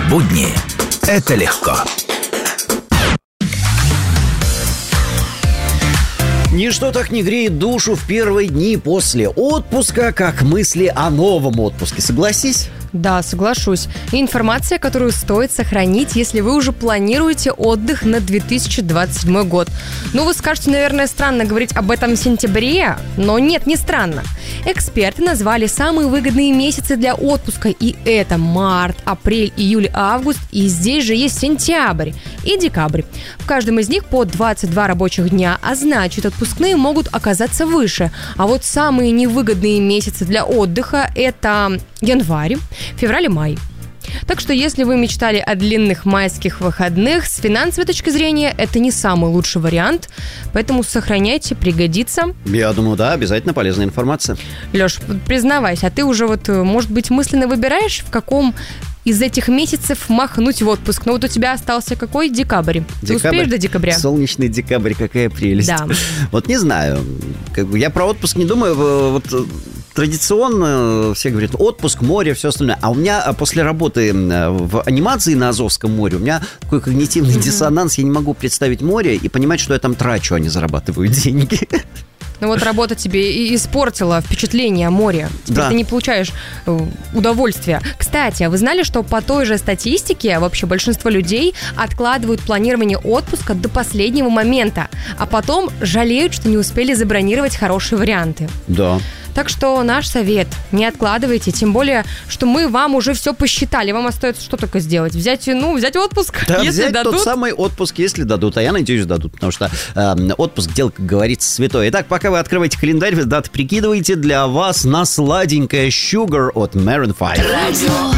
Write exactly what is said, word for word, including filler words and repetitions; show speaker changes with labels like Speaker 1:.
Speaker 1: Будни – это легко.
Speaker 2: Ничто так не греет душу в первые дни после отпуска, как мысли о новом отпуске. Согласись?
Speaker 3: Да, соглашусь. И информация, которую стоит сохранить, если вы уже планируете отдых на две тысячи двадцать седьмой год. Ну, вы скажете, наверное, странно говорить об этом в сентябре, но нет, не странно. Эксперты назвали самые выгодные месяцы для отпуска, и это март, апрель, июль, август, и здесь же есть сентябрь и декабрь. В каждом из них по двадцать два рабочих дня, а значит, отпускные могут оказаться выше. А вот самые невыгодные месяцы для отдыха – это январь, февраль и май. Так что если вы мечтали о длинных майских выходных, с финансовой точки зрения это не самый лучший вариант, поэтому сохраняйте, пригодится.
Speaker 2: Я думаю, да, обязательно полезная информация.
Speaker 3: Леш, признавайся, а ты уже вот, может быть, мысленно выбираешь, в каком из этих месяцев махнуть в отпуск? Ну вот у тебя остался какой? Декабрь. Ты
Speaker 2: Декабрь.
Speaker 3: Успеешь до декабря?
Speaker 2: Солнечный декабрь, какая прелесть.
Speaker 3: Да.
Speaker 2: Вот не знаю, как бы я про отпуск не думаю, вот традиционно все говорят отпуск, море, все остальное. А у меня после работы в анимации на Азовском море у меня такой когнитивный mm-hmm. диссонанс. Я не могу представить море и понимать, что я там трачу, а не зарабатываю деньги.
Speaker 3: Ну вот работа тебе и испортила впечатление о море. Теперь
Speaker 2: да.
Speaker 3: ты не получаешь э, удовольствия. Кстати, а вы знали, что по той же статистике вообще большинство людей откладывают планирование отпуска до последнего момента, а потом жалеют, что не успели забронировать хорошие варианты?
Speaker 2: Да.
Speaker 3: Так что наш совет – не откладывайте, тем более, что мы вам уже все посчитали. Вам остается что только сделать? Взять, ну, взять отпуск,
Speaker 2: да,
Speaker 3: если
Speaker 2: взять
Speaker 3: дадут.
Speaker 2: Тот самый отпуск, если дадут. А я надеюсь, дадут, потому что э, отпуск – дело, как говорится, святое. Итак, пока вы открываете календарь, даты прикидываете, для вас на сладенькое Sugar от Maroon пять.